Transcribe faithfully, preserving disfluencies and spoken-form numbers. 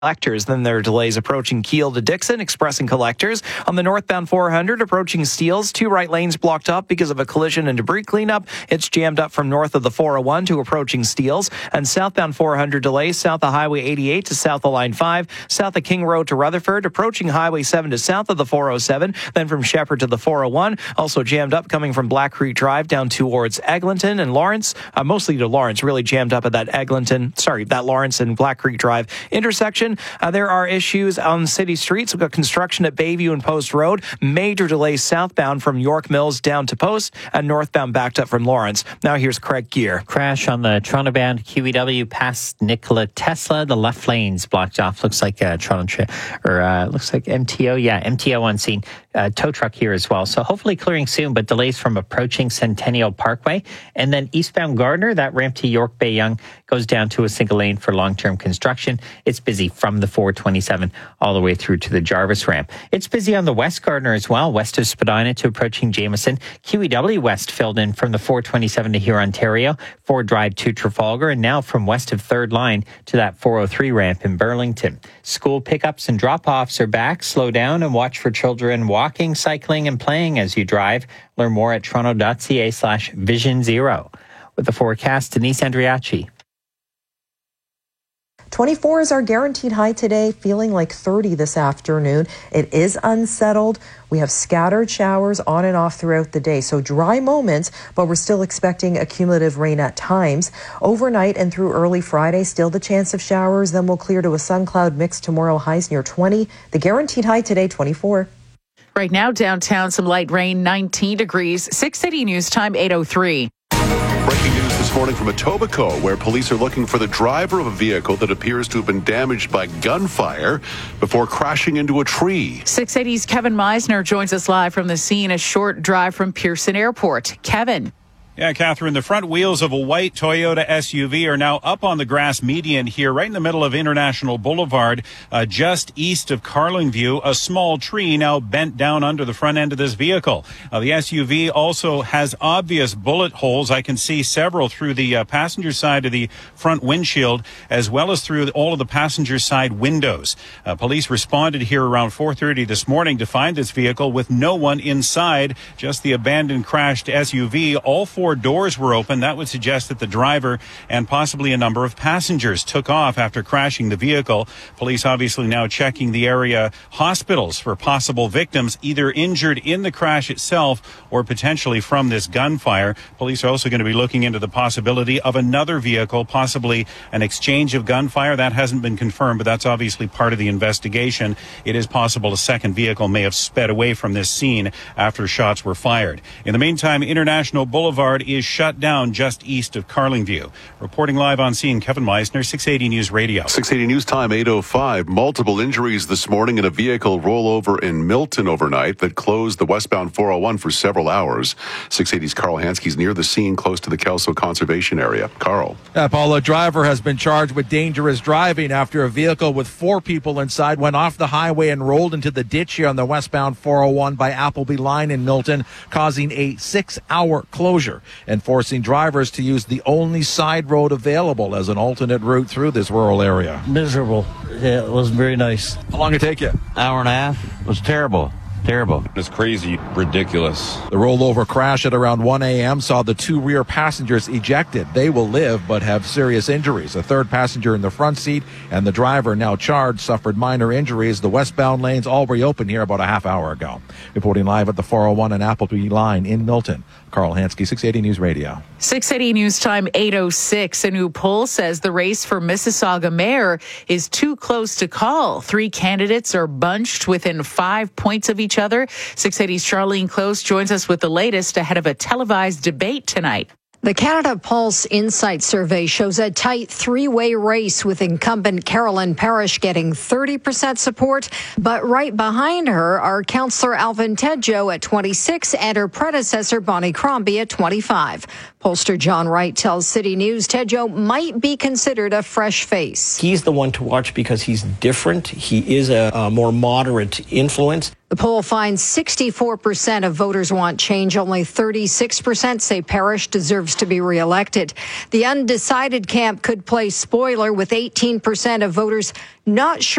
collectors. Then there are delays approaching Kiel to Dixon, expressing collectors. On the northbound four hundred, approaching Steeles, two right lanes blocked up because of a collision and debris cleanup. It's jammed up from north of the four oh one to approaching Steeles. And southbound four hundred delays south of Highway eighty-eight to south of Line five, south of King Road to Rutherford, approaching Highway seven to south of the four oh seven, then from Shepherd to the four oh one. Also jammed up coming from Black Creek Drive down towards Eglinton and Lawrence, uh, mostly to Lawrence, really jammed up at that Eglinton, sorry, that Lawrence and Black Creek Drive intersection. Uh, there are issues on city streets. We've got construction at Bayview and Post Road. Major delays southbound from York Mills down to Post, and northbound backed up from Lawrence. Now here's Craig Gear. Crash on the Toronto-bound Q E W past Nikola Tesla. The left lane's blocked off. Looks like uh, Toronto, or uh, looks like M T O. Yeah, M T O on scene. Uh, tow truck here as well. So hopefully clearing soon, but delays from approaching Centennial Parkway. And then eastbound Gardner, that ramp to York Bay Yonge goes down to a single lane for long-term construction. It's busy from the four twenty-seven all the way through to the Jarvis ramp. It's busy on the West Gardner as well, west of Spadina to approaching Jameson. Q E W West filled in from the four twenty-seven to here, Ontario. Ford Drive to Trafalgar, and now from west of Third Line to that four oh three ramp in Burlington. School pickups and drop-offs are back. Slow down and watch for children walking, cycling, and playing as you drive. Learn more at toronto.ca slash vision zero. With the forecast, Denise Andriachi. twenty-four is our guaranteed high today, feeling like thirty this afternoon. It is unsettled. We have scattered showers on and off throughout the day, so dry moments, but we're still expecting accumulative rain at times. Overnight and through early Friday, still the chance of showers, then we'll clear to a sun-cloud mix tomorrow, highs near twenty. The guaranteed high today, twenty-four. Right now, downtown, some light rain, nineteen degrees. six City News Time, eight oh three. Breaking news this morning from Etobicoke, where police are looking for the driver of a vehicle that appears to have been damaged by gunfire before crashing into a tree. six eighty's Kevin Meisner joins us live from the scene, a short drive from Pearson Airport. Kevin. Yeah, Catherine, the front wheels of a white Toyota S U V are now up on the grass median here, right in the middle of International Boulevard, uh, just east of Carlingview. A small tree now bent down under the front end of this vehicle. Uh, the S U V also has obvious bullet holes. I can see several through the uh, passenger side of the front windshield, as well as through all of the passenger side windows. Uh, police responded here around four thirty this morning to find this vehicle with no one inside, just the abandoned crashed S U V. All four doors were open. That would suggest that the driver and possibly a number of passengers took off after crashing the vehicle. Police obviously now checking the area hospitals for possible victims, either injured in the crash itself or potentially from this gunfire. Police are also going to be looking into the possibility of another vehicle, possibly an exchange of gunfire. That hasn't been confirmed, but that's obviously part of the investigation. It is possible a second vehicle may have sped away from this scene after shots were fired. In the meantime, International Boulevard is shut down just east of Carlingview. Reporting live on scene, Kevin Meisner, six eighty News Radio. six eighty News Time, eight oh five. Multiple injuries this morning in a vehicle rollover in Milton overnight that closed the westbound four oh one for several hours. six eighty's Carl Hansky's near the scene, close to the Kelso Conservation Area. Carl. Yeah, Paul, a driver has been charged with dangerous driving after a vehicle with four people inside went off the highway and rolled into the ditch here on the westbound four oh one by Appleby Line in Milton, causing a six-hour closure and forcing drivers to use the only side road available as an alternate route through this rural area. Miserable. Yeah, it wasn't very nice. How long did it take you? Hour and a half. It was terrible. Terrible. It's crazy, ridiculous. The rollover crash at around one a.m. saw the two rear passengers ejected. They will live but have serious injuries. A third passenger in the front seat and the driver, now charged, suffered minor injuries. The westbound lanes all reopened here about a half hour ago. Reporting live at the four oh one and Appleby Line in Milton, Carl Hansky, six eighty News Radio. six eighty News Time, eight oh six. A new poll says the race for Mississauga mayor is too close to call. Three candidates are bunched within five points of each other. six eighty's Charlene Close joins us with the latest ahead of a televised debate tonight. The Canada Pulse Insight Survey shows a tight three-way race with incumbent Carolyn Parrish getting thirty percent support. But right behind her are Councillor Alvin Tedjo at twenty-six and her predecessor Bonnie Crombie at twenty-five. Pollster John Wright tells City News Tedjo might be considered a fresh face. He's the one to watch because he's different. He is a, a more moderate influence. The poll finds sixty-four percent of voters want change. Only thirty-six percent say Parrish deserves to be reelected. The undecided camp could play spoiler with eighteen percent of voters not sure